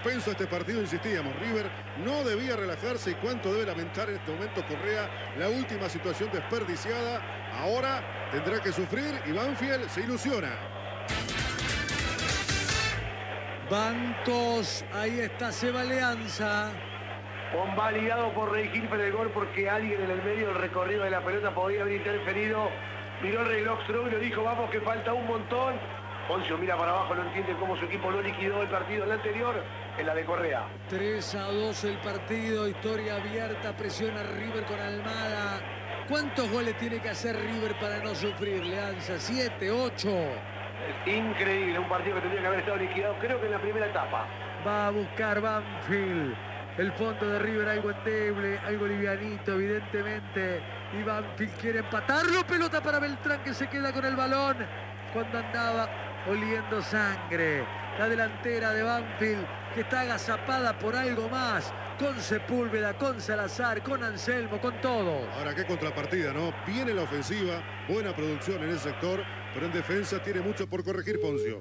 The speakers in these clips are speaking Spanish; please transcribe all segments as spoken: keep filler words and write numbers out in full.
suspenso a este partido, insistíamos. River no debía relajarse y cuánto debe lamentar en este momento Correa la última situación desperdiciada. Ahora tendrá que sufrir y Banfield se ilusiona. Bancos, ahí está Seba Alianza. Convalidado por Rey Hilfer el gol porque alguien en el medio del recorrido de la pelota podía haber interferido. Miró el reloj Stroh y lo dijo, vamos que falta un montón. Poncio mira para abajo, no entiende cómo su equipo no liquidó el partido en la anterior, en la de Correa. tres a dos el partido, historia abierta, presiona River con Almada. ¿Cuántos goles tiene que hacer River para no sufrir, Leanza? ¿Siete, ocho? Es increíble, un partido que tendría que haber estado liquidado, creo que en la primera etapa. Va a buscar Banfield. El fondo de River algo endeble, algo livianito, evidentemente. Y Banfield quiere empatarlo. Pelota para Beltrán que se queda con el balón cuando andaba oliendo sangre. La delantera de Banfield que está agazapada por algo más. Con Sepúlveda, con Salazar, con Anselmo, con todos. Ahora qué contrapartida, ¿no? Viene la ofensiva, buena producción en ese sector, pero en defensa tiene mucho por corregir Poncio.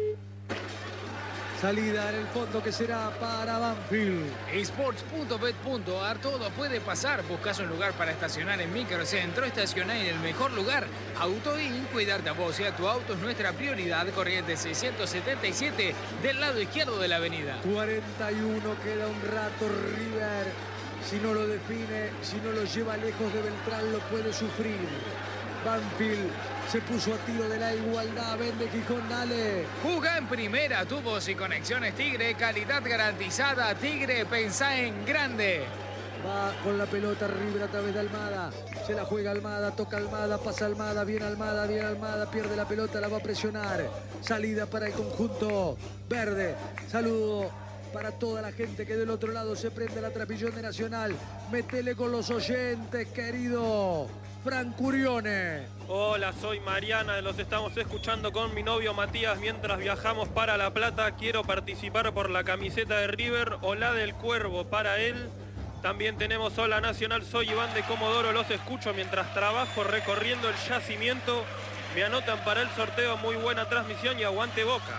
Salida en el fondo que será para Banfield. Sports punto bet punto a r, todo puede pasar. Buscas un lugar para estacionar en Microcentro, estacionar en el mejor lugar. AutoIn, cuidarte a vos y a tu auto es nuestra prioridad. Corrientes seiscientos setenta y siete del lado izquierdo de la avenida. cuarenta y uno, queda un rato River. Si no lo define, si no lo lleva lejos de Beltrán, lo puede sufrir. Banfield se puso a tiro de la igualdad. Vende Gijón, dale. Juga en primera, tubos y conexiones Tigre, calidad garantizada. Tigre, pensá en grande. Va con la pelota River a través de Almada. Se la juega Almada, toca Almada, pasa Almada, viene Almada, viene Almada, pierde la pelota, la va a presionar. Salida para el conjunto verde. Saludo para toda la gente que del otro lado se prende la trapillón de Nacional. Metele con los oyentes, querido Fran Curione. Hola, soy Mariana, los estamos escuchando con mi novio Matías mientras viajamos para La Plata. Quiero participar por la camiseta de River o la del Cuervo para él. También tenemos Hola Nacional, soy Iván de Comodoro, los escucho mientras trabajo recorriendo el yacimiento. Me anotan para el sorteo, muy buena transmisión y aguante Boca.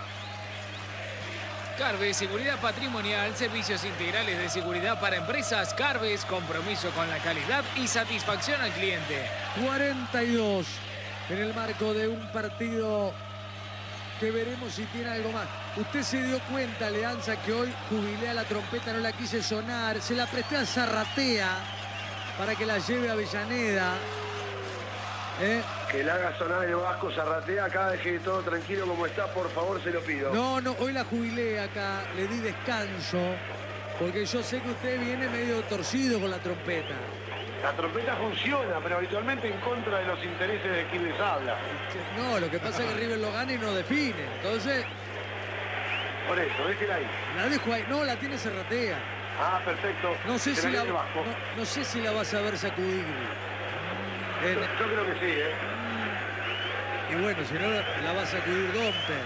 Carves, seguridad patrimonial, servicios integrales de seguridad para empresas. Carves, compromiso con la calidad y satisfacción al cliente. cuarenta y dos en el marco de un partido que veremos si tiene algo más. Usted se dio cuenta, Leanza, que hoy jubilé a la trompeta, no la quise sonar. Se la presté a Zarratea para que la lleve a Avellaneda. ¿Eh? Que la haga sonar el Vasco Zarratea acá, deje todo tranquilo como está, por favor, se lo pido. No, no, hoy la jubilé acá, le di descanso, porque yo sé que usted viene medio torcido con la trompeta. La trompeta funciona, pero habitualmente en contra de los intereses de quien les habla. No, lo que pasa es que River lo gana y no define, entonces... Por eso, déjela ahí. La dejo ahí, no, la tiene Zarratea. Ah, perfecto. No sé, Se si la, viene el Vasco. no, no sé si la vas a ver sacudir. Yo, yo creo que sí, ¿eh? Y bueno, si no, la va a sacudir Dompe.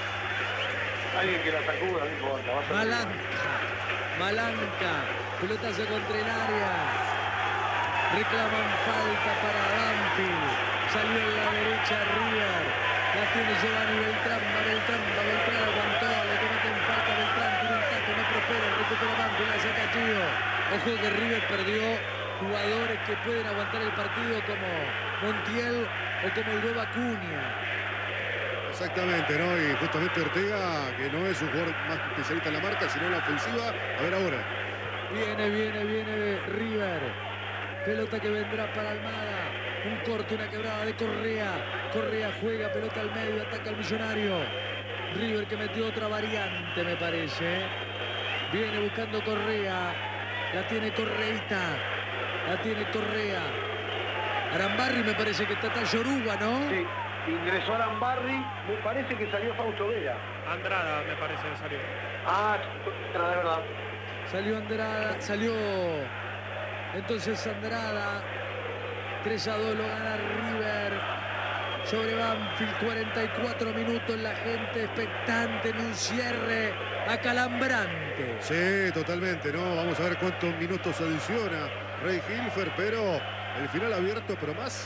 Alguien que la sacuda, no importa. Va a Malanca. Malanca. Pelotazo contra el área. Reclaman falta para Banfield. Salió en la derecha River. La tiene Giovanni Beltrán. Va Beltrán, va Beltrán, aguantó. Le cometen falta a Beltrán. Tira un taco, no prospera. Recupera Banfield, la saca Chío. Ojo que River perdió jugadores que pueden aguantar el partido como Montiel o como el Hueva Acuña. Exactamente, ¿no? Y justamente Ortega, que no es un jugador más especialista en la marca, sino en la ofensiva. A ver ahora. Viene, viene, viene River. Pelota que vendrá para Almada. Un corte, una quebrada de Correa. Correa juega, pelota al medio, ataca al Millonario. River que metió otra variante, me parece. Viene buscando Correa. La tiene Correita. La tiene Correa. Arambarri me parece que está tan Yoruba, ¿no? Sí, ingresó Arambarri. Me parece que salió Fausto Vera. Andrada me parece que salió. Ah, de verdad. Salió Andrada, salió entonces Andrada. tres a dos lo gana River sobre Banfield. cuarenta y cuatro minutos, la gente expectante en un cierre acalambrante. Sí, totalmente, ¿no? Vamos a ver cuántos minutos adiciona Rey Hilfer, pero el final abierto, pero más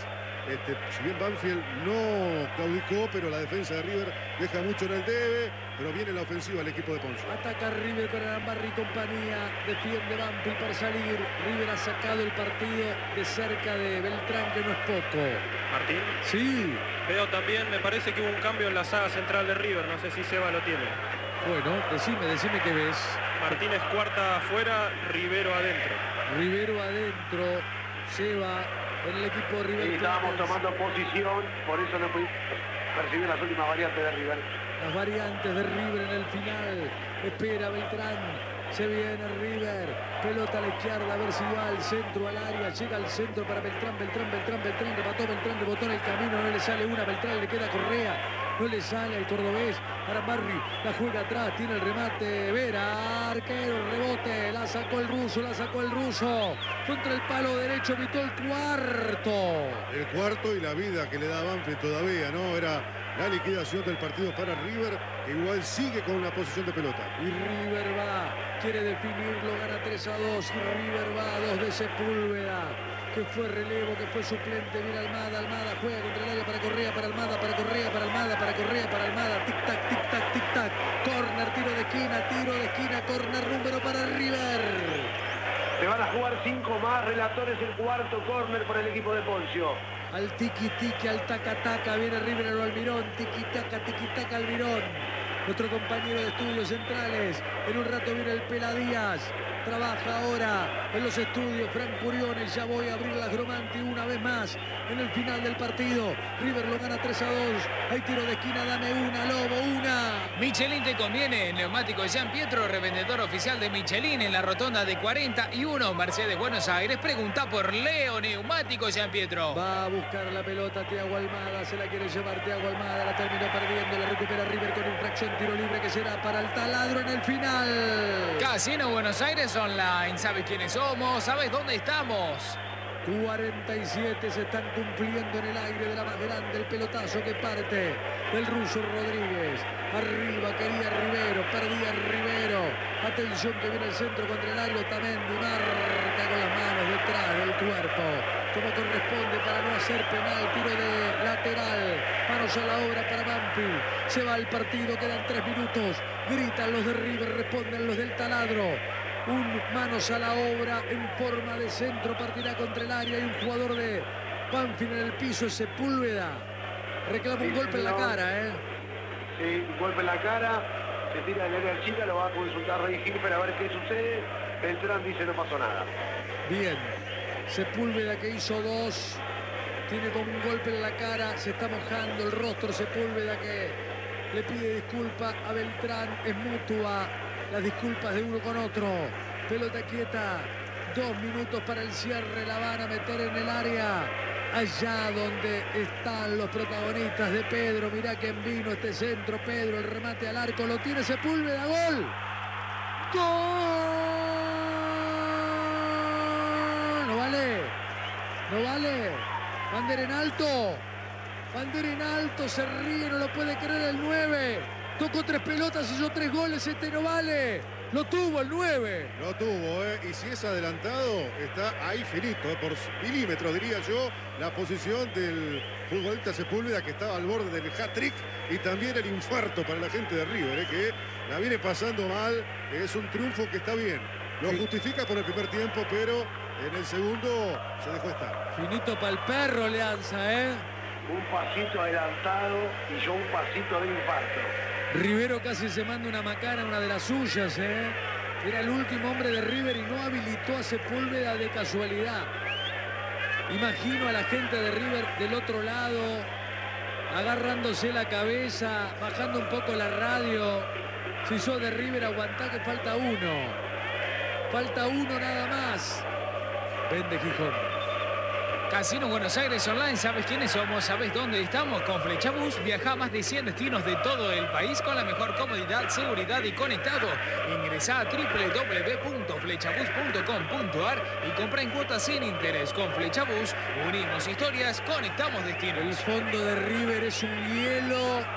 Este, si bien Banfield no claudicó, pero la defensa de River deja mucho en el debe, pero viene la ofensiva el equipo de Poncio. Ataca River con Arambarri y compañía, defiende Banfield para salir. River ha sacado el partido de cerca de Beltrán, que no es poco. Martín. Sí. Veo también, me parece que hubo un cambio en la saga central de River, no sé si Seba lo tiene. Bueno, decime, decime qué ves. Martínez cuarta afuera, Rivero adentro. Rivero adentro, Seba en el equipo de River. Sí, estábamos tomando posición, por eso no pudimos percibir las últimas variantes de River. Las variantes de River en el final. Espera Beltrán. Se viene River. Pelota a la izquierda. A ver si va al centro, al área. Llega al centro para Beltrán. Beltrán, Beltrán, Beltrán. Remató Beltrán. Rebotó en el camino. No le sale una. Beltrán le queda Correa. No le sale al cordobés. Arambarri la juega atrás. Tiene el remate. Vera. Arquero. Rebote. La sacó el ruso. La sacó el ruso. Contra el palo derecho. Evitó el cuarto. El cuarto y la vida que le da Banfield todavía, ¿no? Era la liquidación del partido para River, que igual sigue con una posición de pelota. Y River va, quiere definirlo, gana tres a dos. Y River va a dos de Sepúlveda, que fue relevo, que fue suplente. Mira Almada, Almada juega contra el área para Correa, para Almada, para Correa, para Almada, para Correa, para Almada. Tic-tac, tic-tac, tic-tac. Corner, tiro de esquina, tiro de esquina, corner número para River. Se van a jugar cinco más relatores, el cuarto córner por el equipo de Poncio. Al tiki-tiki, al taca-taca, viene River al Almirón, tiki-taca, tiki-taca Almirón. Nuestro compañero de estudios centrales, en un rato viene el Pela Díaz. Trabaja ahora en los estudios Frank Curiones. Ya voy a abrir las Gromanti una vez más en el final del partido. River lo gana tres a dos. Hay tiro de esquina, dame una, Lobo, una. Michelin te conviene. Neumático de Jean Pietro, revendedor oficial de Michelin en la rotonda de cuarenta y uno, Mercedes, Buenos Aires. Pregunta por Leo Neumático Jean Pietro. Va a buscar la pelota Thiago Almada. Se la quiere llevar Thiago Almada. La terminó perdiendo. La recupera River con infracción. Tiro libre que será para el taladro en el final. Casino Buenos Aires Online. ¿Sabes quiénes somos? ¿Sabes dónde estamos? cuarenta y siete se están cumpliendo en el aire de la más grande. El pelotazo que parte del ruso Rodríguez. Arriba quería Rivero, perdía Rivero. Atención que viene el centro contra el área. Otamendi marca con las manos detrás del cuerpo, como corresponde para no hacer penal. Tiro de lateral. Manos a la obra para Banfield. Se va el partido, quedan tres minutos. Gritan los de River, responden los del taladro. Un manos a la obra en forma de centro, partirá contra el área. Hay un jugador de Banfield en el piso, Sepúlveda. Reclama un Sí, golpe en la señor. cara, ¿eh? Sí, un golpe en la cara, se tira el área chica, lo va a consultar Rey Gilfer a ver qué sucede. Beltrán dice no pasó nada. Bien. Sepúlveda, que hizo dos. Tiene como un golpe en la cara. Se está mojando el rostro Sepúlveda, que le pide disculpa a Beltrán. Es mutua las disculpas de uno con otro. Pelota quieta. Dos minutos para el cierre. La van a meter en el área. Allá donde están los protagonistas de Pedro. Mirá quién vino este centro. Pedro, el remate al arco. Lo tiene Sepúlveda. ¡Gol! ¡Gol! No vale. No vale. Bandera en alto. Bandera en alto. Se ríe. No lo puede creer el nueve. Tocó tres pelotas. Hizo tres goles. Este no vale. Lo tuvo el nueve. Lo tuvo, ¿eh? Y si es adelantado, está ahí finito, ¿eh? Por milímetros, diría yo, la posición del futbolista Sepúlveda, que estaba al borde del hat-trick, y también el infarto para la gente de River, ¿eh? Que la viene pasando mal. Es un triunfo que está bien. Lo Sí. justifica por el primer tiempo, pero en el segundo se dejó estar. Finito para el perro, Alianza, ¿eh? Un pasito adelantado y yo un pasito de infarto. Rivero casi se manda una macana, una de las suyas, ¿eh? Era el último hombre de River y no habilitó a Sepúlveda de casualidad. Imagino a la gente de River del otro lado, agarrándose la cabeza, bajando un poco la radio. Si sos de River, aguantá que falta uno. Falta uno nada más. Vende Gijón. Casino Buenos Aires Online, ¿sabes quiénes somos? ¿Sabes dónde estamos? Con Flechabús viaja a más de cien destinos de todo el país con la mejor comodidad, seguridad y conectado. Ingresá a doble u doble u doble u punto flechabús punto com punto ar y compra en cuotas sin interés. Con Flechabús unimos historias, conectamos El destinos. fondo de River es un hielo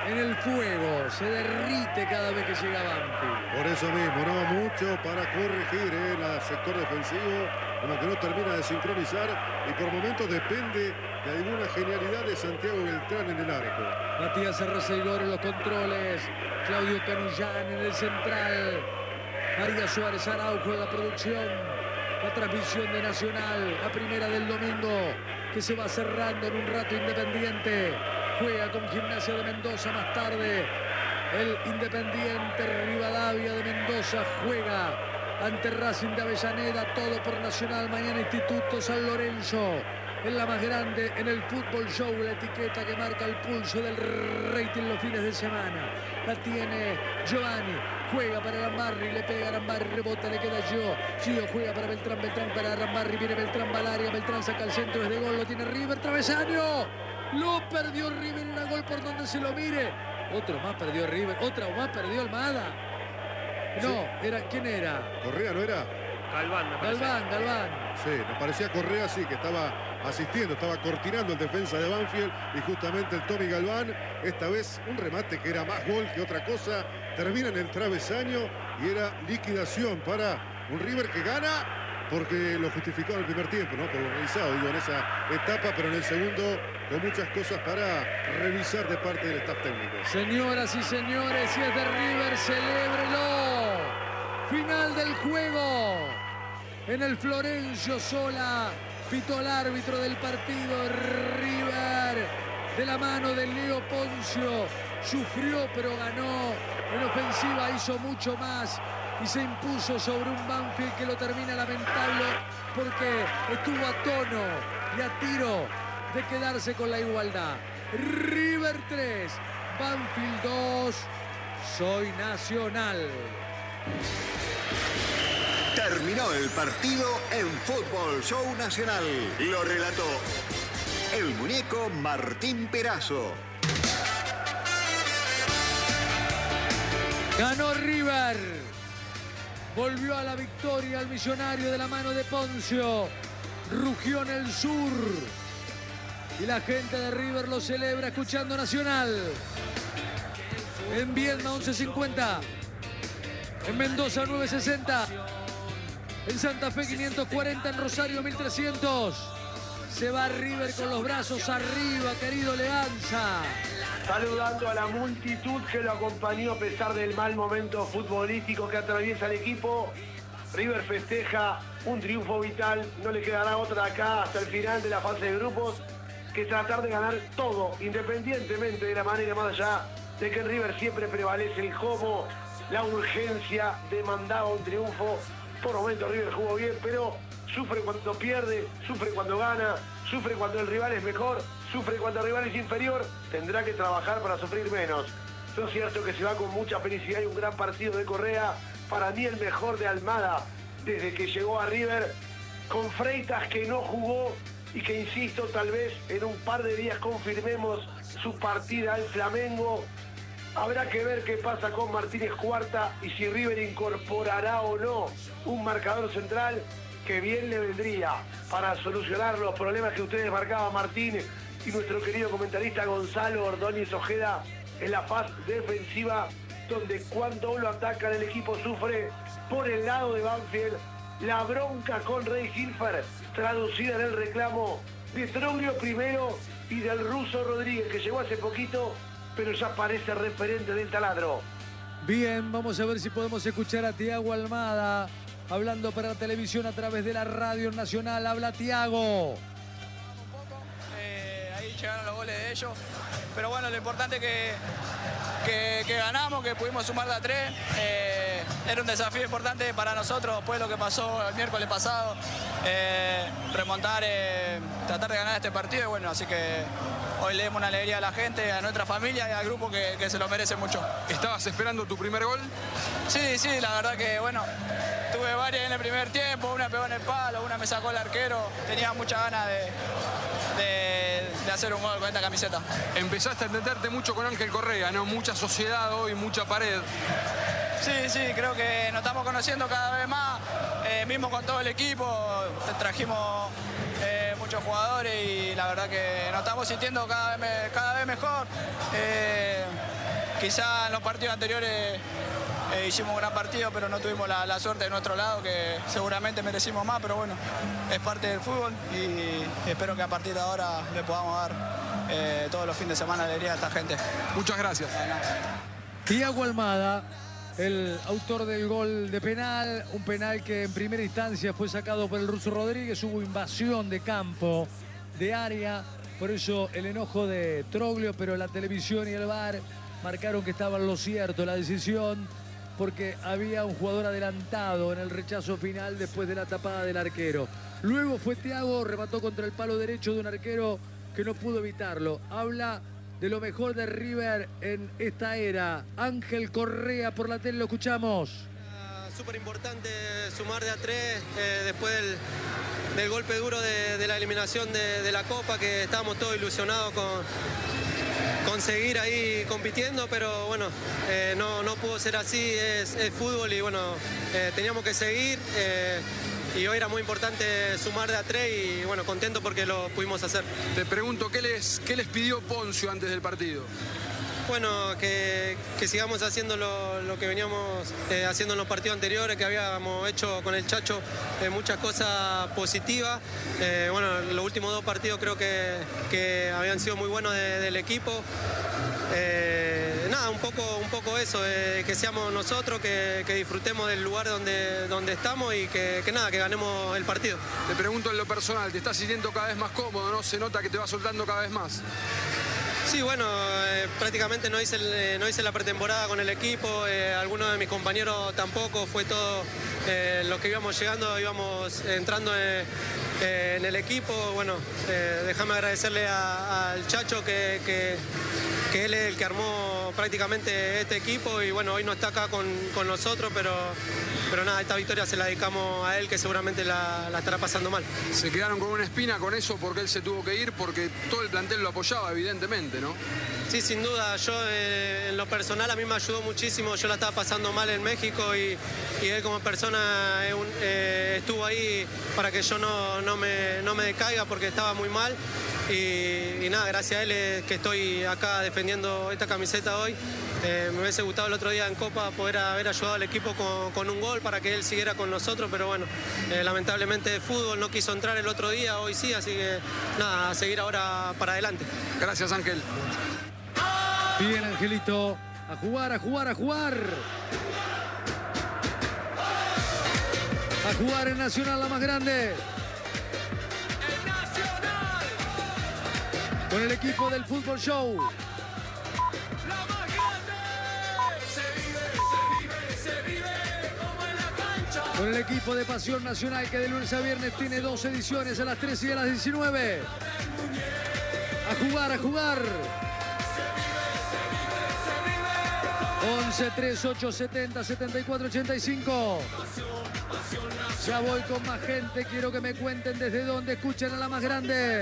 en el fuego, se derrite cada vez que llega Banfield. Por eso mismo, no mucho para corregir ¿eh? el sector defensivo, como que no termina de sincronizar y por momentos depende de alguna genialidad de Santiago Beltrán en el arco. Matías Arreceidor en los controles, Claudio Canillán en el central, María Suárez Araujo en la producción, la transmisión de Nacional, la primera del domingo, que se va cerrando en un rato. Independiente juega con Gimnasia de Mendoza más tarde. El Independiente Rivadavia de Mendoza juega ante Racing de Avellaneda, todo por Nacional. Mañana Instituto San Lorenzo, en la más grande, en el Fútbol Show, la etiqueta que marca el pulso del rating los fines de semana. La tiene Giovanni, juega para Arambarri, le pega a Arambarri, rebota, le queda Gio. Gio juega para Beltrán, Beltrán para Arambarri, viene Beltrán, va al área, Beltrán saca el centro, es de gol, lo tiene River, travesaño. Lo perdió River, era gol por donde se lo mire. Otro más perdió River, otra más perdió Almada. No, sí. era ¿quién era? Correa, ¿no era? Galván, me parece. Galván, Galván. Sí, me parecía Correa, sí, que estaba asistiendo, estaba cortinando el defensa de Banfield y justamente el Tommy Galván, esta vez un remate que era más gol que otra cosa, termina en el travesaño y era liquidación para un River que gana porque lo justificó en el primer tiempo, ¿no? Por lo realizado, digo, en esa etapa, pero en el segundo con muchas cosas para revisar de parte del staff técnico. Señoras y señores, si es de River, celébrelo. Final del juego. En el Florencio Sola pitó el árbitro del partido. River, de la mano de Leo Poncio, sufrió pero ganó. En ofensiva hizo mucho más y se impuso sobre un Banfield que lo termina lamentable porque estuvo a tono y a tiro de quedarse con la igualdad. River tres, Banfield dos, soy Nacional. Terminó el partido en Fútbol Show Nacional. Lo relató el muñeco Martín Perazo. Ganó River. Volvió a la victoria el millonario de la mano de Poncio. Rugió en el sur. Y la gente de River lo celebra escuchando Nacional. En Viedma once cincuenta. En Mendoza nueve sesenta. En Santa Fe quinientos cuarenta. En Rosario mil trescientos. Se va River con los brazos arriba, querido Leanza. Saludando a la multitud que lo acompañó a pesar del mal momento futbolístico que atraviesa el equipo. River festeja un triunfo vital. No le quedará otra acá hasta el final de la fase de grupos que tratar de ganar todo, independientemente de la manera, más allá de que en River siempre prevalece el cómo, la urgencia demandaba un triunfo. Por momentos River jugó bien, pero sufre cuando pierde, sufre cuando gana, sufre cuando el rival es mejor, sufre cuando el rival es inferior. Tendrá que trabajar para sufrir menos. Lo cierto que se va con mucha felicidad y un gran partido de Correa. Para mí el mejor de Almada desde que llegó a River, con Freitas que no jugó y que, insisto, tal vez en un par de días confirmemos su partida al Flamengo. Habrá que ver qué pasa con Martínez Cuarta y si River incorporará o no un marcador central que bien le vendría para solucionar los problemas que ustedes marcaban, Martín y nuestro querido comentarista Gonzalo Ordóñez Ojeda, en la fase defensiva, donde cuando lo atacan el equipo sufre. Por el lado de Banfield, la bronca con Rey Hilfer, traducida en el reclamo de Troglio primero y del ruso Rodríguez, que llegó hace poquito, pero ya parece referente del taladro. Bien, vamos a ver si podemos escuchar a Tiago Almada hablando para la televisión a través de la Radio Nacional. Habla Tiago. Un poco, eh, ahí llegaron los goles de ellos, pero bueno, lo importante es que, que, que ganamos, que pudimos sumar de a tres. Eh, era un desafío importante para nosotros después de lo que pasó el miércoles pasado, eh, remontar, eh, tratar de ganar este partido y bueno, así que hoy le demos una alegría a la gente, a nuestra familia y al grupo que, que se lo merece mucho. ¿Estabas esperando tu primer gol? Sí, sí, la verdad que bueno, tuve varias en el primer tiempo, una pegó en el palo, una me sacó el arquero, tenía muchas ganas de, de, de hacer un gol con esta camiseta. Empezaste a entenderte mucho con Ángel Correa, ¿no? Mucha sociedad hoy, mucha pared. Sí, sí, creo que nos estamos conociendo cada vez más, eh, mismo con todo el equipo, trajimos eh, muchos jugadores y la verdad que nos estamos sintiendo cada vez, cada vez mejor. Eh, quizá en los partidos anteriores eh, hicimos un gran partido, pero no tuvimos la, la suerte de nuestro lado, que seguramente merecimos más, pero bueno, es parte del fútbol y espero que a partir de ahora le podamos dar eh, todos los fines de semana alegría a esta gente. Muchas gracias. Thiago Almada, el autor del gol de penal, un penal que en primera instancia fue sacado por el ruso Rodríguez, hubo invasión de campo, de área, por eso el enojo de Troglio, pero la televisión y el V A R marcaron que estaba en lo cierto la decisión, porque había un jugador adelantado en el rechazo final después de la tapada del arquero. Luego fue Thiago, remató contra el palo derecho de un arquero que no pudo evitarlo. Habla de lo mejor de River en esta era. Ángel Correa por la tele, lo escuchamos. Uh, Súper importante sumar de a tres eh, después del, del golpe duro de, de la eliminación de, de la Copa, que estábamos todos ilusionados con, con seguir ahí compitiendo, pero bueno, eh, no, no pudo ser así, es, es fútbol y bueno, eh, teníamos que seguir. Eh, Y hoy era muy importante sumar de a tres y bueno, contento porque lo pudimos hacer. Te pregunto, ¿qué les, qué les pidió Poncio antes del partido? Bueno, que, que sigamos haciendo lo, lo que veníamos eh, haciendo en los partidos anteriores, que habíamos hecho con el Chacho eh, muchas cosas positivas. Eh, bueno, los últimos dos partidos creo que, que habían sido muy buenos de, del equipo. Eh, nada, un poco, un poco eso, eh, que seamos nosotros, que, que disfrutemos del lugar donde, donde estamos y que, que nada, que ganemos el partido. Te pregunto en lo personal, ¿te estás sintiendo cada vez más cómodo, no? ¿Se nota que te va soltando cada vez más? Sí, bueno, eh, prácticamente no hice, el, no hice la pretemporada con el equipo, eh, algunos de mis compañeros tampoco, fue todo eh, los que íbamos llegando, íbamos entrando en, eh, en el equipo. Bueno, eh, déjame agradecerle a, al Chacho que, que, que él es el que armó prácticamente este equipo y bueno, hoy no está acá con, con nosotros, pero, pero nada, esta victoria se la dedicamos a él, que seguramente la, la estará pasando mal. Se quedaron con una espina con eso porque él se tuvo que ir, porque todo el plantel lo apoyaba, evidentemente, ¿no? Sí, sin duda. Yo eh, en lo personal a mí me ayudó muchísimo. Yo la estaba pasando mal en México y, y él como persona eh, un, eh, estuvo ahí para que yo no, no, me, no me decaiga porque estaba muy mal. Y, y nada, gracias a él es que estoy acá defendiendo esta camiseta hoy. Eh, me hubiese gustado el otro día en Copa poder haber ayudado al equipo con, con un gol para que él siguiera con nosotros, pero bueno, eh, lamentablemente el fútbol no quiso entrar el otro día, hoy sí, así que nada, a seguir ahora para adelante. Gracias, Ángel. Bien, Angelito. A jugar, a jugar, a jugar. A jugar en Nacional, la más grande. Con el equipo del Fútbol Show. Con el equipo de Pasión Nacional, que de lunes a viernes tiene dos ediciones, a las tres y a las diecinueve. A jugar, a jugar. once, tres, ocho, setenta, setenta y cuatro, ochenta y cinco. Ya voy con más gente. Quiero que me cuenten desde dónde escuchan a la más grande.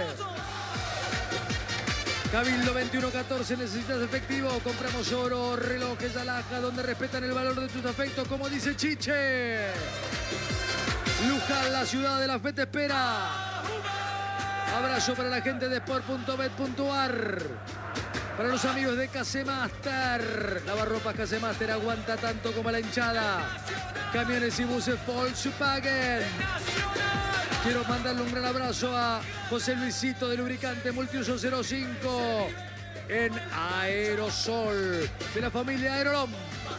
Cabildo veintiuno catorce, necesitas efectivo. Compramos oro, relojes, alhaja, donde respetan el valor de tus afectos, como dice Chiche. Luján, la ciudad de la fe te espera. Abrazo para la gente de sport punto bet punto ar. Para los amigos de Casemaster. Lavarropas Casemaster aguanta tanto como la hinchada. Camiones y buses Volkswagen. Quiero mandarle un gran abrazo a José Luisito de Lubricante Multiuso cero cinco en Aerosol de la familia Aerolom.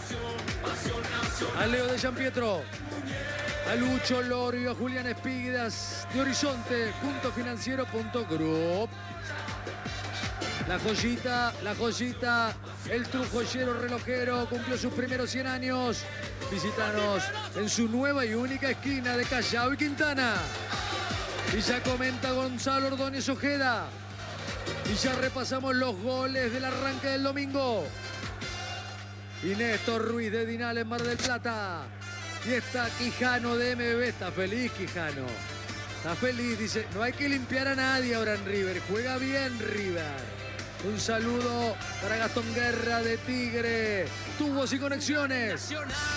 A Leo de San Pietro, a Lucho Lorio, a Julián Espíguidas de Horizonte, punto financiero punto group. La joyita, la joyita, el trujoyero relojero cumplió sus primeros cien años. Visítanos en su nueva y única esquina de Callao y Quintana. Y ya comenta Gonzalo Ordóñez Ojeda. Y ya repasamos los goles del arranque del domingo. Y Néstor Ruiz de Dinal en Mar del Plata. Y está Quijano de M B B. Está feliz Quijano. Está feliz, dice, no hay que limpiar a nadie ahora en River. Juega bien River. Un saludo para Gastón Guerra de Tigre. Tubos y conexiones.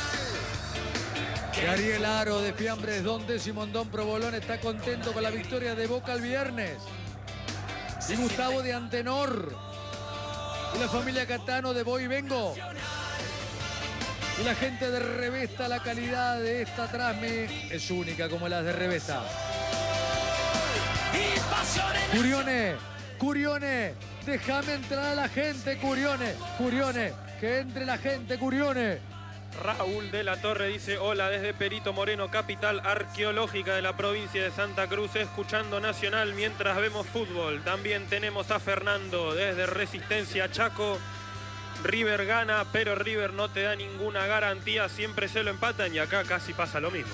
Y Ariel Aro de Fiambres Don Décimo Don Provolón está contento con la victoria de Boca el viernes. Y Gustavo de Antenor Y la familia Catano de Voy y Vengo. Y la gente de Revesta, la calidad de esta trasme es única como las de Revesta. Curione, Curione, déjame entrar a la gente, Curione, Curione, que entre la gente, Curione. Raúl de la Torre dice: hola desde Perito Moreno, capital arqueológica de la provincia de Santa Cruz, escuchando Nacional mientras vemos fútbol. También tenemos a Fernando desde Resistencia Chaco. River gana, pero River no te da ninguna garantía, siempre se lo empatan y acá casi pasa lo mismo.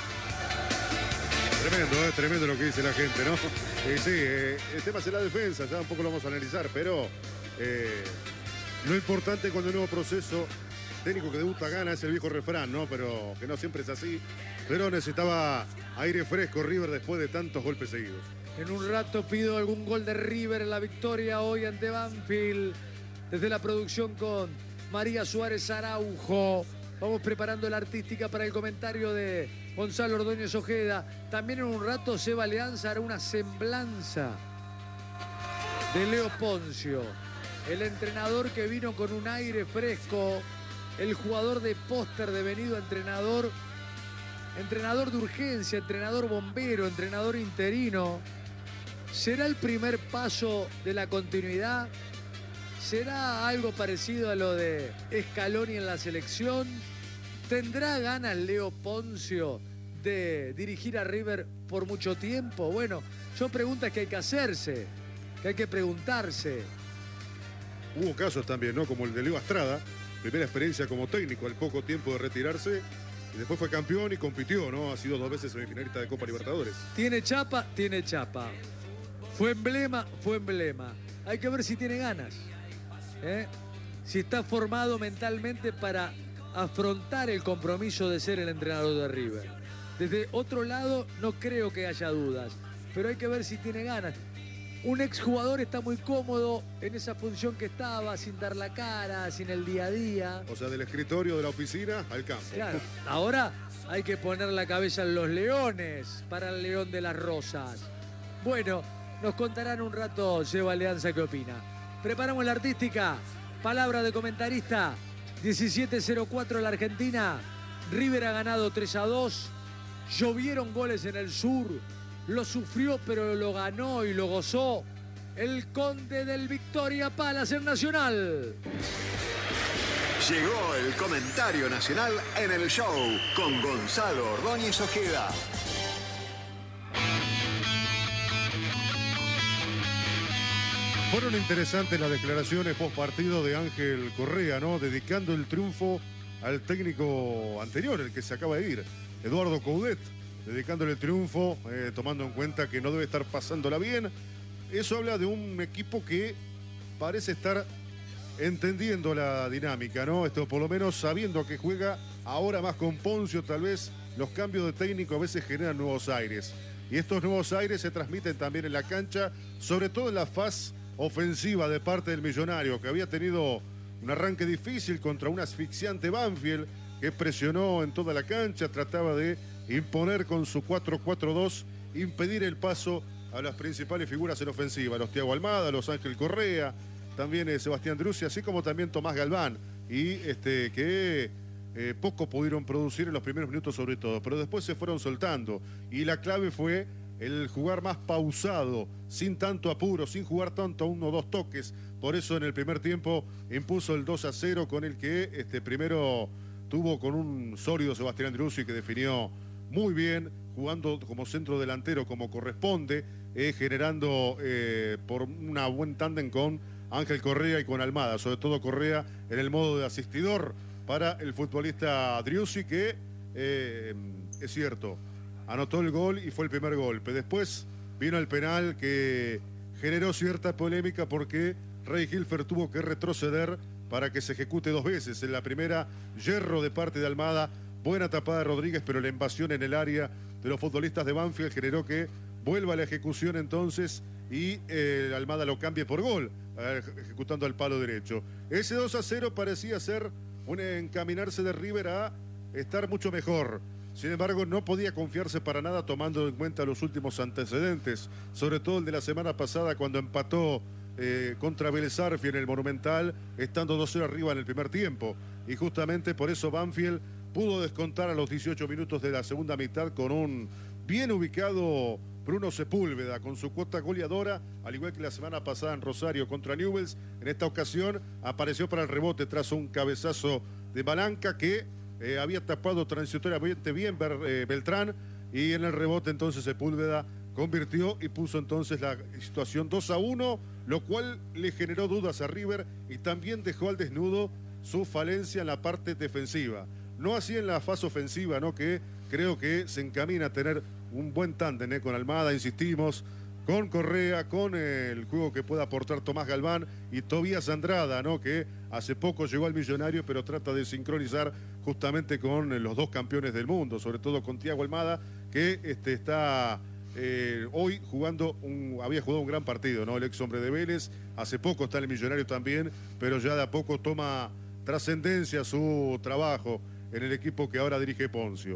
Tremendo, ¿eh? Tremendo lo que dice la gente, ¿no? Eh, sí, eh, el tema es la defensa, ya un poco lo vamos a analizar, pero eh, lo importante cuando el nuevo proceso técnico que debuta gana es el viejo refrán, ¿no? Pero que no siempre es así. Pero necesitaba aire fresco River después de tantos golpes seguidos. En un rato pido algún gol de River en la victoria hoy ante Banfield. Desde la producción con María Suárez Araujo. Vamos preparando la artística para el comentario de Gonzalo Ordóñez Ojeda. También en un rato Seba Leanza hará una semblanza de Leo Poncio. El entrenador que vino con un aire fresco. El jugador de póster devenido entrenador. Entrenador de urgencia, entrenador bombero, entrenador interino. ¿Será el primer paso de la continuidad? ¿Será algo parecido a lo de Scaloni en la selección? ¿Tendrá ganas Leo Poncio de dirigir a River por mucho tiempo? Bueno, son preguntas que hay que hacerse, que hay que preguntarse. Hubo casos también, ¿no? Como el de Leo Astrada, primera experiencia como técnico al poco tiempo de retirarse, y después fue campeón y compitió, ¿no? Ha sido dos veces semifinalista de Copa Libertadores. ¿Tiene chapa? Tiene chapa. ¿Fue emblema? Fue emblema. Hay que ver si tiene ganas. ¿Eh? Si está formado mentalmente para afrontar el compromiso de ser el entrenador de River. Desde otro lado, no creo que haya dudas, pero hay que ver si tiene ganas. Un exjugador está muy cómodo en esa función que estaba, sin dar la cara, sin el día a día. O sea, del escritorio de la oficina al campo. Claro, ahora hay que poner la cabeza en los leones para el León de las Rosas. Bueno, nos contarán un rato Seba Leanza qué opina. Preparamos la artística. Palabra de comentarista. diecisiete cero cuatro la Argentina. River ha ganado tres a dos. Llovieron goles en el sur. Lo sufrió, pero lo ganó y lo gozó el conde del Victoria Palace en Nacional. Llegó el comentario nacional en el show con Gonzalo Ordóñez Ojeda. Fueron interesantes las declaraciones post partido de Ángel Correa, ¿no? Dedicando el triunfo al técnico anterior, el que se acaba de ir, Eduardo Coudet, dedicándole el triunfo, eh, tomando en cuenta que no debe estar pasándola bien. Eso habla de un equipo que parece estar entendiendo la dinámica, ¿no? Esto por lo menos sabiendo que juega ahora más con Poncio, tal vez los cambios de técnico a veces generan nuevos aires. Y estos nuevos aires se transmiten también en la cancha, sobre todo en la faz ofensiva de parte del Millonario, que había tenido un arranque difícil contra un asfixiante Banfield que presionó en toda la cancha, trataba de imponer con su cuatro cuatro dos, impedir el paso a las principales figuras en ofensiva, los Thiago Almada, los Ángel Correa, también eh, Sebastián Driussi, así como también Tomás Galván, y este que eh, poco pudieron producir en los primeros minutos sobre todo, pero después se fueron soltando, y la clave fue el jugar más pausado, sin tanto apuro, sin jugar tanto a uno o dos toques. Por eso en el primer tiempo impuso el dos a cero, con el que este, primero tuvo con un sólido Sebastián Driussi que definió muy bien, jugando como centro delantero como corresponde, eh, generando eh, por una buen tándem con Ángel Correa y con Almada, sobre todo Correa en el modo de asistidor para el futbolista Driussi, que eh, es cierto, anotó el gol y fue el primer golpe. Después vino el penal que generó cierta polémica porque Rey Hilfer tuvo que retroceder para que se ejecute dos veces. En la primera, yerro de parte de Almada, buena tapada de Rodríguez, pero la invasión en el área de los futbolistas de Banfield generó que vuelva a la ejecución entonces y eh, Almada lo cambie por gol, eh, ejecutando al palo derecho. Ese dos a cero parecía ser un encaminarse de River a estar mucho mejor. Sin embargo, no podía confiarse para nada tomando en cuenta los últimos antecedentes, sobre todo el de la semana pasada cuando empató eh, contra Vélez Sarsfield en el Monumental, estando dos cero arriba en el primer tiempo. Y justamente por eso Banfield pudo descontar a los dieciocho minutos de la segunda mitad con un bien ubicado Bruno Sepúlveda, con su cuota goleadora, al igual que la semana pasada en Rosario contra Newell's. En esta ocasión apareció para el rebote tras un cabezazo de Malanca que eh, había tapado transitoriamente bien eh, Beltrán, y en el rebote entonces Sepúlveda convirtió y puso entonces la situación dos a uno, lo cual le generó dudas a River y también dejó al desnudo su falencia en la parte defensiva. No así en la fase ofensiva, ¿no? Que creo que se encamina a tener un buen tándem, ¿eh? Con Almada, insistimos, con Correa, con eh, el juego que pueda aportar Tomás Galván y Tobías Andrada, ¿no? Que hace poco llegó al Millonario, pero trata de sincronizar justamente con eh, los dos campeones del mundo, sobre todo con Thiago Almada, que este, está eh, hoy jugando, un, había jugado un gran partido, ¿no? El ex hombre de Vélez, hace poco está en el Millonario también, pero ya de a poco toma trascendencia su trabajo en el equipo que ahora dirige Poncio.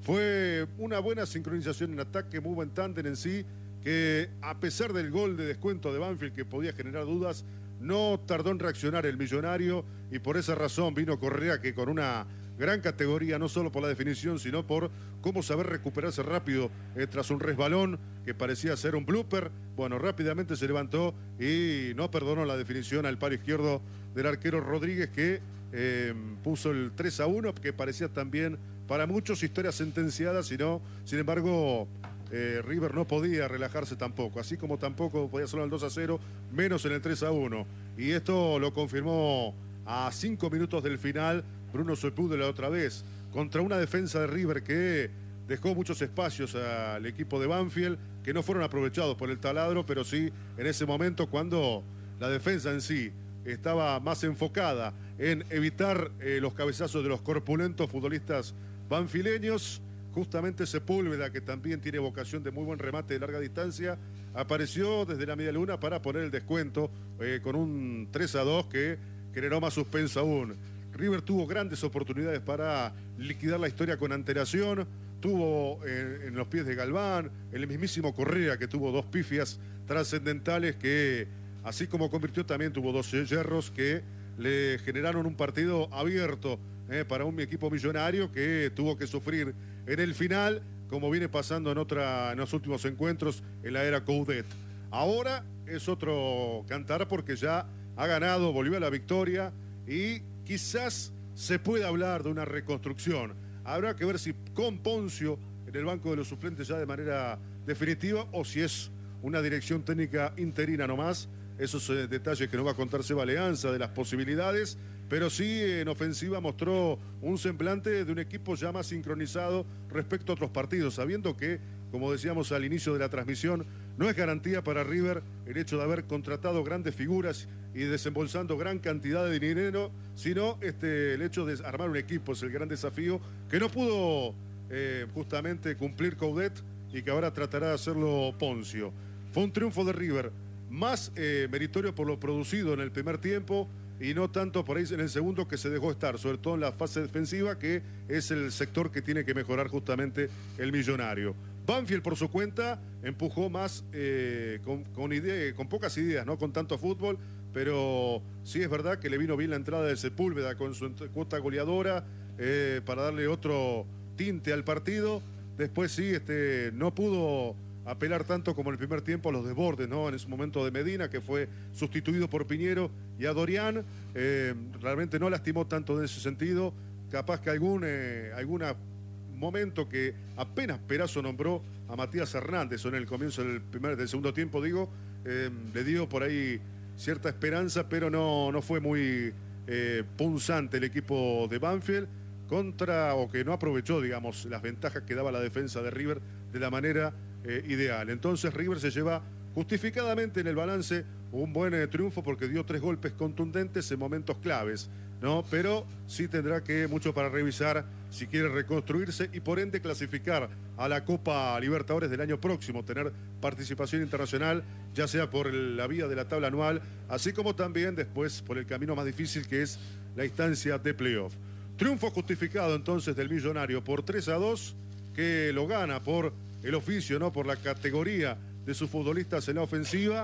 Fue una buena sincronización en ataque, muy buen tándem en sí, que a pesar del gol de descuento de Banfield que podía generar dudas, no tardó en reaccionar el Millonario, y por esa razón vino Correa, que con una gran categoría, no solo por la definición, sino por cómo saber recuperarse rápido eh, tras un resbalón que parecía ser un blooper. Bueno, rápidamente se levantó y no perdonó la definición al palo izquierdo del arquero Rodríguez, que eh, puso el tres a uno, que parecía también para muchos historia sentenciada, sino, sin embargo, eh, River no podía relajarse tampoco, así como tampoco podía solo el dos a cero, menos en el tres a uno. Y esto lo confirmó a cinco minutos del final Bruno Sepúlveda otra vez, contra una defensa de River que dejó muchos espacios al equipo de Banfield, que no fueron aprovechados por el taladro, pero sí en ese momento cuando la defensa en sí estaba más enfocada en evitar eh, los cabezazos de los corpulentos futbolistas banfileños. Justamente Sepúlveda, que también tiene vocación de muy buen remate de larga distancia, apareció desde la media luna para poner el descuento eh, con un tres a dos que generó más suspenso aún. River tuvo grandes oportunidades para liquidar la historia con antelación, tuvo en, en los pies de Galván, el mismísimo Correa, que tuvo dos pifias trascendentales que, así como convirtió, también tuvo dos hierros que le generaron un partido abierto eh, para un equipo millonario que tuvo que sufrir en el final, como viene pasando en, otra, en los últimos encuentros en la era Coudet. Ahora es otro cantar porque ya ha ganado, volvió a la victoria y quizás se pueda hablar de una reconstrucción. Habrá que ver si con Poncio en el banco de los suplentes ya de manera definitiva o si es una dirección técnica interina nomás. Esos eh, detalles que nos va a contar Seba Leanza de las posibilidades, pero sí en ofensiva mostró un semblante de un equipo ya más sincronizado respecto a otros partidos, sabiendo que, como decíamos al inicio de la transmisión, no es garantía para River el hecho de haber contratado grandes figuras y desembolsando gran cantidad de dinero, sino este, el hecho de armar un equipo es el gran desafío que no pudo eh, justamente cumplir Coudet y que ahora tratará de hacerlo Poncio. Fue un triunfo de River más eh, meritorio por lo producido en el primer tiempo y no tanto por ahí en el segundo, que se dejó estar, sobre todo en la fase defensiva, que es el sector que tiene que mejorar justamente el Millonario. Banfield, por su cuenta, empujó más eh, con, con, idea, con pocas ideas, no con tanto fútbol, pero sí es verdad que le vino bien la entrada de Sepúlveda con su cuota goleadora eh, para darle otro tinte al partido. Después sí, este, no pudo apelar tanto como en el primer tiempo a los desbordes, ¿no? En ese momento de Medina, que fue sustituido por Piñero, y a Dorián, eh, realmente no lastimó tanto en ese sentido. Capaz que algún eh, alguna momento que apenas Perazo nombró a Matías Hernández, o en el comienzo del primer del segundo tiempo, digo, eh, le dio por ahí cierta esperanza, pero no, no fue muy eh, punzante el equipo de Banfield, contra, o que no aprovechó, digamos, las ventajas que daba la defensa de River de la manera Eh, ideal. Entonces River se lleva justificadamente en el balance un buen eh, triunfo porque dio tres golpes contundentes en momentos claves, ¿no? Pero sí tendrá que mucho para revisar si quiere reconstruirse y por ende clasificar a la Copa Libertadores del año próximo, tener participación internacional, ya sea por el, la vía de la tabla anual, así como también después por el camino más difícil que es la instancia de playoff. Triunfo justificado entonces del Millonario por tres a dos, que lo gana por el oficio, ¿no? Por la categoría de sus futbolistas en la ofensiva,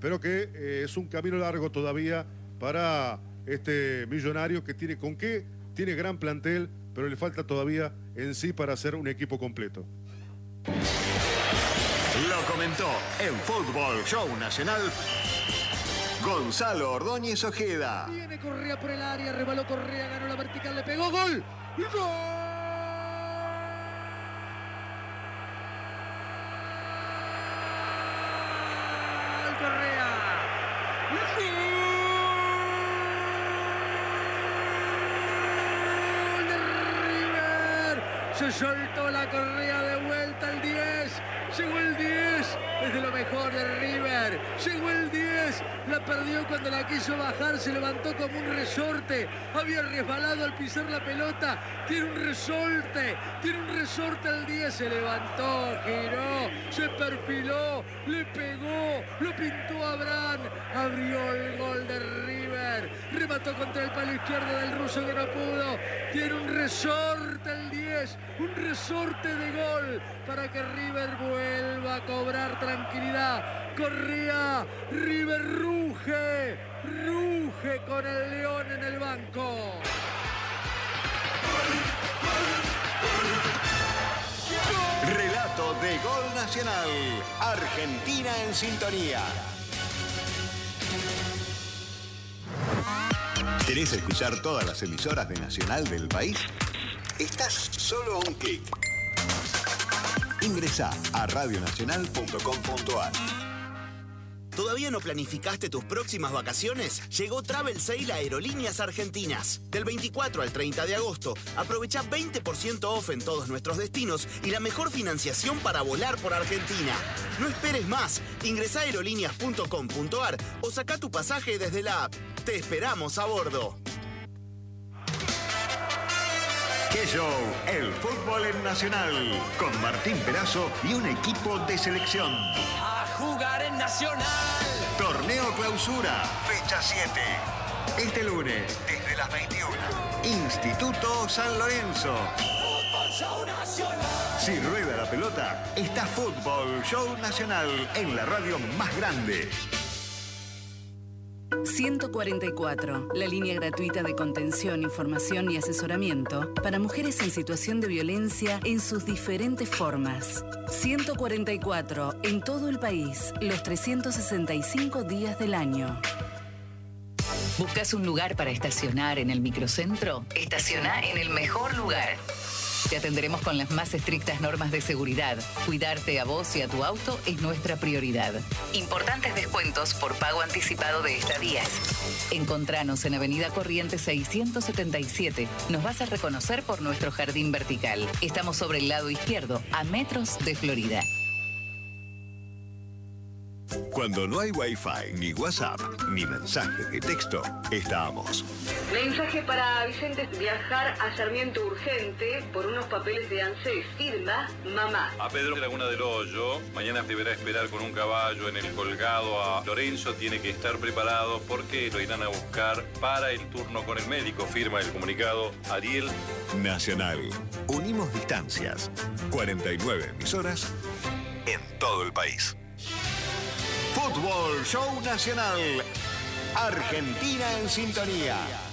pero que eh, es un camino largo todavía para este Millonario, que tiene con qué, tiene gran plantel, pero le falta todavía en sí para ser un equipo completo. Lo comentó en Fútbol Show Nacional Gonzalo Ordóñez Ojeda. Viene Correa por el área, rebaló Correa, ganó la vertical, le pegó, gol. ¡Gol! Correa. ¡Gol de River! Se soltó la Correa de vuelta al diez. Llegó el diez. Es de lo mejor de River. Llegó el diez. La perdió cuando la quiso bajar. Se levantó como un resorte. Había resbalado al pisar la pelota. Tiene un resorte. Tiene un resorte al diez. Se levantó, giró, se perfiló, le pegó, lo pintó a Abraham. Abrió el gol de River. Remató contra el palo izquierdo del ruso que no pudo. Tiene un resorte al diez. Un resorte de gol para que River vuelva a cobrar tranquilidad. Correa, River ruge, ruge con el León en el banco. Relato de Gol Nacional. Argentina en sintonía. ¿Querés escuchar todas las emisoras de Nacional del país? Estás solo a un clic. Ingresá a radio nacional punto com punto a r. ¿Todavía no planificaste tus próximas vacaciones? Llegó Travel Sale a Aerolíneas Argentinas. Del veinticuatro al treinta de agosto, aprovecha veinte por ciento off en todos nuestros destinos y la mejor financiación para volar por Argentina. No esperes más. Ingresá a aerolíneas punto com punto a r o saca tu pasaje desde la app. Te esperamos a bordo. ¡Qué show! El fútbol en Nacional, con Martín Perazo y un equipo de selección. A jugar en Nacional. Torneo Clausura, fecha siete. Este lunes, desde las veintiuna. Instituto San Lorenzo. Fútbol Show Nacional. Si rueda la pelota, está Fútbol Show Nacional en la radio más grande. ciento cuarenta y cuatro, la línea gratuita de contención, información y asesoramiento para mujeres en situación de violencia en sus diferentes formas. ciento cuarenta y cuatro, en todo el país, los trescientos sesenta y cinco días del año. ¿Buscas un lugar para estacionar en el microcentro? Estaciona en el mejor lugar. Te atenderemos con las más estrictas normas de seguridad. Cuidarte a vos y a tu auto es nuestra prioridad. Importantes descuentos por pago anticipado de estadías. Encontranos en Avenida Corrientes seiscientos setenta y siete. Nos vas a reconocer por nuestro jardín vertical. Estamos sobre el lado izquierdo, a metros de Florida. Cuando no hay Wi-Fi, ni WhatsApp, ni mensaje de texto, estamos. Mensaje para Vicente: viajar a Sarmiento urgente por unos papeles de ANSES. Firma mamá. A Pedro Laguna del Hoyo, mañana deberá esperar con un caballo en el colgado a Lorenzo. Tiene que estar preparado porque lo irán a buscar para el turno con el médico. Firma el comunicado Ariel. Nacional. Unimos distancias. cuarenta y nueve emisoras en todo el país. Fútbol Show Nacional. Argentina en sintonía.